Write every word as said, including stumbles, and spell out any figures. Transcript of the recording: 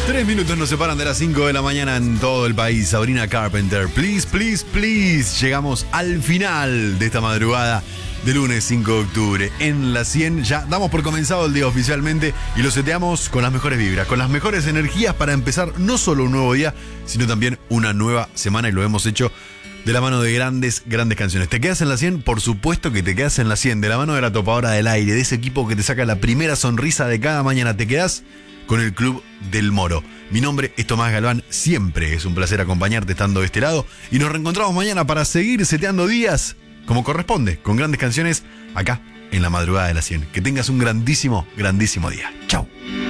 Tres minutos nos separan de las cinco de la mañana en todo el país. Sabrina Carpenter, please, please, please. Llegamos al final de esta madrugada de lunes cinco de octubre. En la cien ya damos por comenzado el día oficialmente y lo seteamos con las mejores vibras, con las mejores energías para empezar no solo un nuevo día, sino también una nueva semana, y lo hemos hecho de la mano de grandes, grandes canciones. ¿Te quedas en la cien? Por supuesto que te quedas en la cien, de la mano de la topadora del aire, de ese equipo que te saca la primera sonrisa de cada mañana. Te quedas con el Club del Moro. Mi nombre es Tomás Galván, siempre es un placer acompañarte estando de este lado, y nos reencontramos mañana para seguir seteando días como corresponde, con grandes canciones acá en la madrugada de la cien. Que tengas un grandísimo, grandísimo día. Chau.